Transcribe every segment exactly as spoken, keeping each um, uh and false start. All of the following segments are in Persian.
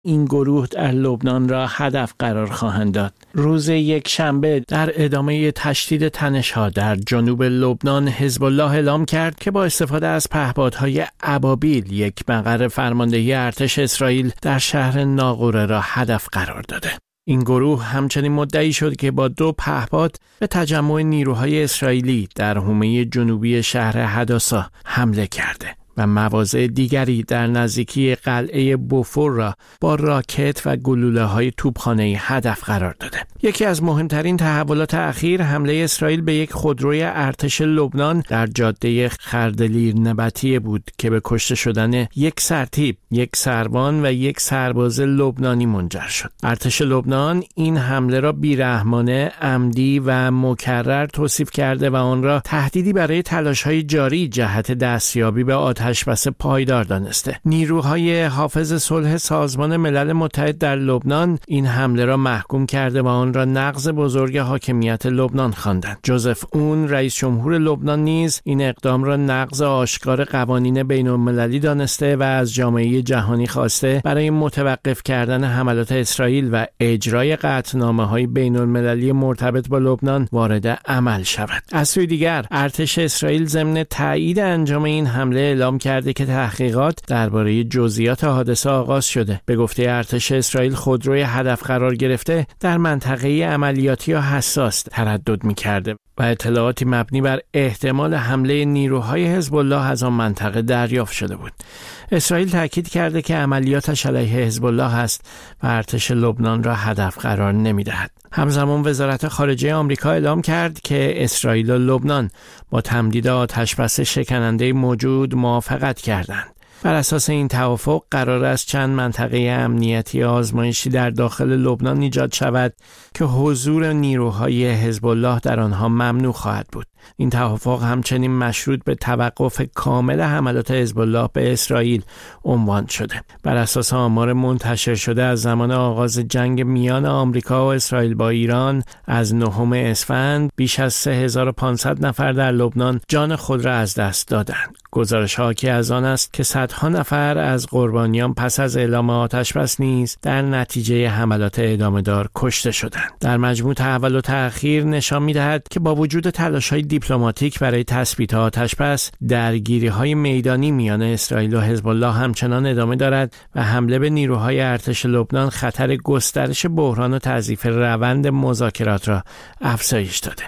این گروه در لبنان را هدف قرار خواهند داد. روز یک شنبه در ادامه تشدید تنش‌ها در جنوب لبنان، حزب الله اعلام کرد که با استفاده از پهپادهای ابابیل یک مقر فرماندهی ارتش اسرائیل در شهر ناقوره را هدف قرار داده. این گروه همچنین مدعی شد که با دو پهپاد به تجمع نیروهای اسرائیلی در حومه جنوبی شهر حداسا حمله کرده و مواضع دیگری در نزدیکی قلعه بوفور را با راکت و گلوله‌های توپخانه‌ای هدف قرار داده. یکی از مهمترین تحولات اخیر حمله اسرائیل به یک خودروی ارتش لبنان در جاده خردلیر نبطیه بود که به کشته شدن یک سرتیپ، یک سروان و یک سرباز لبنانی منجر شد. ارتش لبنان این حمله را بیرحمانه، عمدی و مکرر توصیف کرده و آن را تهدیدی برای تلاش‌های جاری جهت دستیابی به آتشبس پایدار دانسته. نیروهای حافظ صلح سازمان ملل متحد در لبنان این حمله را محکوم کرده و آن را نقض بزرگ حاکمیت لبنان خواندند. جوزف اون، رئیس جمهور لبنان، نیز این اقدام را نقض آشکار قوانین بین‌المللی دانسته و از جامعه جهانی خواسته برای متوقف کردن حملات اسرائیل و اجرای قطعنامه‌های بین‌المللی مرتبط با لبنان وارد عمل شود. از سوی دیگر، ارتش اسرائیل ضمن تایید انجام این حمله اعلام کرده که تحقیقات درباره جزئیات حادثه آغاز شده. به گفته ارتش اسرائیل، خودروی هدف قرار گرفته در منطقه عملیاتی و حساس تردد می‌کرده و اطلاعاتی مبنی بر احتمال حمله نیروهای حزب الله از آن منطقه دریافت شده بود. اسرائیل تاکید کرده که عملیاتش علیه حزب الله است و ارتش لبنان را هدف قرار نمی‌دهد. همزمان وزارت خارجه آمریکا اعلام کرد که اسرائیل و لبنان با تمدید آتشبس شکننده موجود موافقت کردند. بر اساس این توافق قرار است چند منطقه امنیتی آزمایشی در داخل لبنان ایجاد شود که حضور نیروهای حزب الله در آنها ممنوع خواهد بود. این توافق همچنین مشروط به توقف کامل حملات حزب الله به اسرائیل عنوان شده. بر اساس آمار منتشر شده از زمان آغاز جنگ میان آمریکا و اسرائیل با ایران از نهم اسفند، بیش از سه هزار و پانصد نفر در لبنان جان خود را از دست دادند. گزارش حاکی از آن است که صدها نفر از قربانیان پس از اعلام آتشبس نیز در نتیجه حملات ادامه‌دار کشته شدند. در مجموع تحولات اخیر نشان می‌دهد که با وجود تلاش‌های دیپلماتیک برای تثبیت آتشبس، درگیری‌های میدانی میان اسرائیل و حزب الله همچنان ادامه دارد و حمله به نیروهای ارتش لبنان خطر گسترش بحران و تضعیف روند مذاکرات را افزایش داده.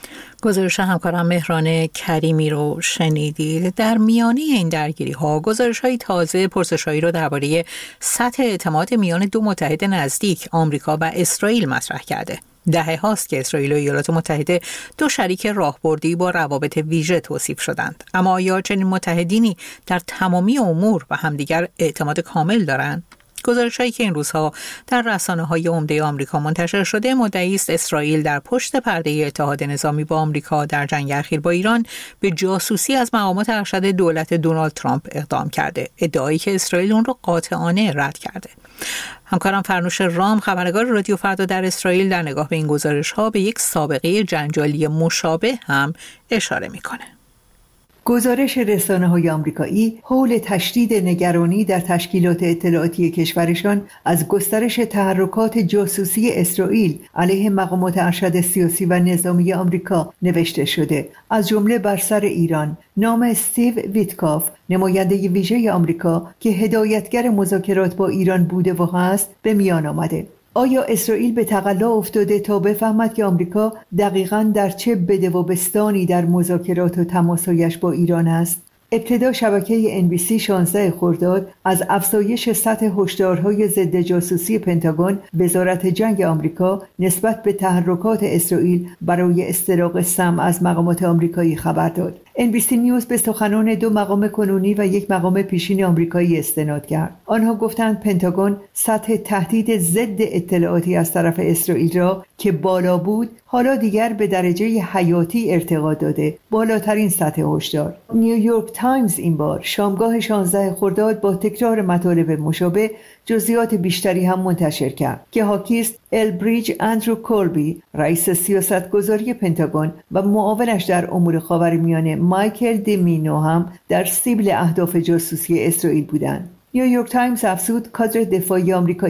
گزارش همکارم مهران کریمی رو شنیدید. در میانه این درگیری ها گزارش های تازه پرسش‌هایی رو درباره سطح اعتماد میان دو متحد نزدیک، آمریکا و اسرائیل، مطرح کرده. دهه هاست که اسرائیل و ایالات متحده دو شریک راهبردی با روابط ویژه توصیف شدند. اما آیا چنین متحدینی در تمامی امور و همدیگر اعتماد کامل دارند؟ گزارش‌هایی که این روزها در رسانه‌های عمده آمریکا منتشر شده مدعی است اسرائیل در پشت پرده اتحاد نظامی با آمریکا در جنگ اخیر با ایران به جاسوسی از مقامات ارشد دولت دونالد ترامپ اقدام کرده، ادعایی که اسرائیل اون را قاطعانه رد کرده. همکارم فرنوش رام، خبرنگار رادیو فردا در اسرائیل، در نگاه به این گزارش‌ها به یک سابقه جنجالی مشابه هم اشاره می‌کنه. گزارش رسانه‌های آمریکایی حول تشدید نگرانی در تشکیلات اطلاعاتی کشورشان از گسترش تحرکات جاسوسی اسرائیل علیه مقامات ارشد سیاسی و نظامی آمریکا نوشته شده. از جمله بر سر ایران نام استیو ویتکاف، نماینده ویژه آمریکا که هدایتگر مذاکرات با ایران بوده و هست، به میان آمده. آیا اسرائیل به تقلا افتاده تا بفهمد که آمریکا دقیقاً در چه بده و بستانی در مذاکرات و تماسایش با ایران است؟ ابتدا شبکه ان بی سی شانزده خرداد از افزایش سطح هشدارهای ضد جاسوسی پنتاگون، وزارت جنگ آمریکا، نسبت به تحرکات اسرائیل برای استراق سمع از مقامات آمریکایی خبر داد. ان بی سی نیوز به سخنان دو مقام کنونی و یک مقام پیشین آمریکایی استناد کرد. آنها گفتند پنتاگون سطح تهدید ضد اطلاعاتی از طرف اسرائیل را که بالا بود، حالا دیگر به درجه حیاتی ارتقا داده، بالاترین سطح هشدار. نیویورک تایمز این بار شامگاه شانزده خرداد با تکرار مطالب مشابه جزئیات بیشتری هم منتشر کرد که حاکی است البریج اندرو کوربی، رئیس سیاستگذاری پنتاگون، و معاونش در امور خاورمیانه مایکل دیمینو هم در سیبل اهداف جاسوسی اسرائیل بودند. نیویورک تایمز افزود کادر دفاعی آمریکایی